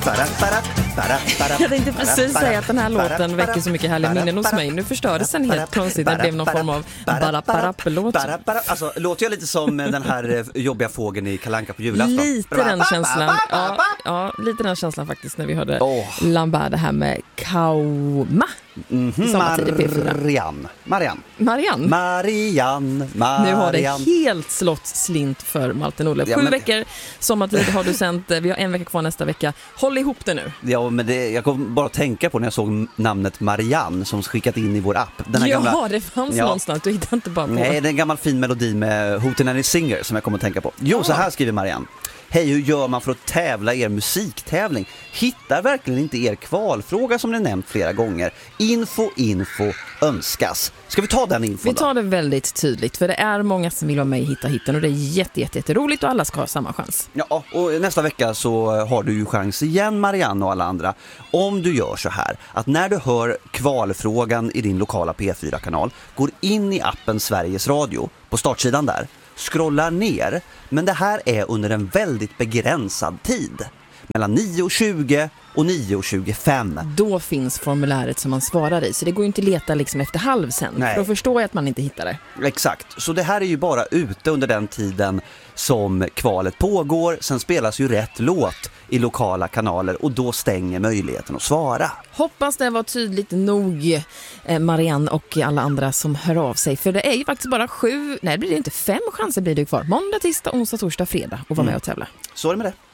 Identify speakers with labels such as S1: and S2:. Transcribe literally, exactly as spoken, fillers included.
S1: Jag tänkte precis säga att den här låten väcker så mycket härliga minnen hos mig. Nu förstördes den helt konstigt. Det blev någon form av bara-bara-låt.
S2: Alltså, låter jag lite som den här jobbiga fågeln i Kalle Anka på julafton?
S1: Lite den känslan. Ja, ja, lite den känslan faktiskt när vi hörde oh. Lambert här med Kauma.
S2: Mm-hmm. Marianne. Marianne.
S1: Marianne.
S2: Marianne. Marianne.
S1: Nu har det helt slått slint för Malte Nordlöf.
S2: Ja,
S1: Sju
S2: men...
S1: veckor sommartid har du sänt. Vi har en vecka kvar nästa vecka. Håll ihop det nu.
S2: Ja, men det, jag kom bara att tänka på när jag såg namnet Marianne som skickat in i vår app.
S1: Den här ja,
S2: gamla...
S1: det fanns ja. någonstans. Du hittar inte bara på.
S2: Nej, det är en gammal fin melodi med Hootenanny Singer som jag kommer att tänka på. Jo, ja. Så här skriver Marianne. Hej, hur gör man för att tävla er musiktävling? Hittar verkligen inte er kvalfråga som ni nämnt flera gånger. Info, info, önskas. Ska vi ta den info
S1: Vi tar
S2: då?
S1: det väldigt tydligt, för det är många som vill vara med i Hitta hitten och det är jätte, jätte, jätte roligt och alla ska ha samma chans.
S2: Ja, och nästa vecka så har du ju chans igen, Marianne och alla andra. Om du gör så här, att när du hör kvalfrågan i din lokala P fyra-kanal, går in i appen Sveriges Radio på startsidan där. Scrollar ner, men det här är under en väldigt begränsad tid. Mellan nio och tjugo och nio och tjugofem.
S1: Då finns formuläret som man svarar i, så det går ju inte att leta liksom efter halv sen. Nej. För då förstår jag att man inte hittar det.
S2: Exakt, så det här är ju bara ute under den tiden som kvalet pågår. Sen spelas ju rätt låt i lokala kanaler och då stänger möjligheten att svara.
S1: Hoppas det var tydligt nog, eh, Marianne och alla andra som hör av sig. För det är ju faktiskt bara sju, nej det blir inte fem chanser blir det kvar. Måndag, tisdag, onsdag, torsdag, fredag och vara med och tävla.
S2: Så är det med det.